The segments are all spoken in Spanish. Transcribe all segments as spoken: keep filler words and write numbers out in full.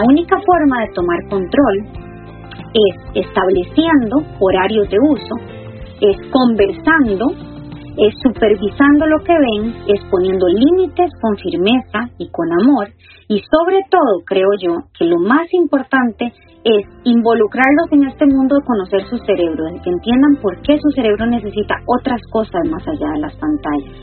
La única forma de tomar control es estableciendo horarios de uso, es conversando, es supervisando lo que ven, es poniendo límites con firmeza y con amor, y sobre todo, creo yo, que lo más importante es involucrarlos en este mundo de conocer su cerebro, de que entiendan por qué su cerebro necesita otras cosas más allá de las pantallas.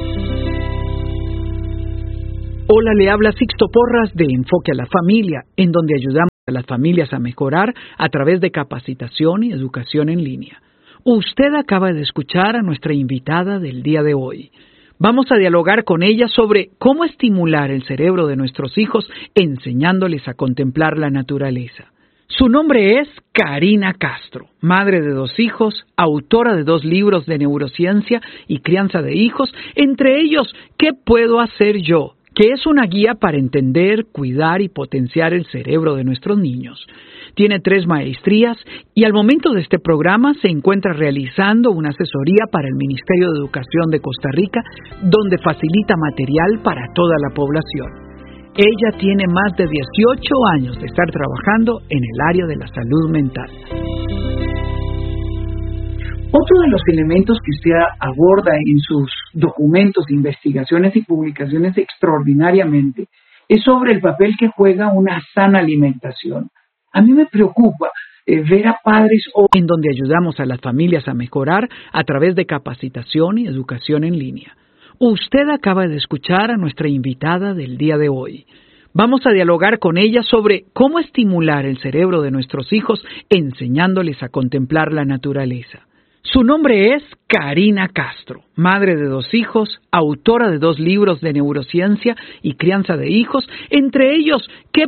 Hola, le habla Sixto Porras de Enfoque a la Familia, en donde ayudamos a las familias a mejorar a través de capacitación y educación en línea. Usted acaba de escuchar a nuestra invitada del día de hoy. Vamos a dialogar con ella sobre cómo estimular el cerebro de nuestros hijos enseñándoles a contemplar la naturaleza. Su nombre es Karina Castro, madre de dos hijos, autora de dos libros de neurociencia y crianza de hijos, entre ellos ¿Qué puedo hacer yo?, que es una guía para entender, cuidar y potenciar el cerebro de nuestros niños. Tiene tres maestrías y al momento de este programa se encuentra realizando una asesoría para el Ministerio de Educación de Costa Rica, donde facilita material para toda la población. Ella tiene más de dieciocho años de estar trabajando en el área de la salud mental. Otro de los elementos que usted aborda en sus documentos, investigaciones y publicaciones extraordinariamente es sobre el papel que juega una sana alimentación. A mí me preocupa eh, ver a padres... O... En donde ayudamos a las familias a mejorar a través de capacitación y educación en línea. Usted acaba de escuchar a nuestra invitada del día de hoy. Vamos a dialogar con ella sobre cómo estimular el cerebro de nuestros hijos enseñándoles a contemplar la naturaleza. Su nombre es Karina Castro, madre de dos hijos, autora de dos libros de neurociencia y crianza de hijos, entre ellos ¿Qué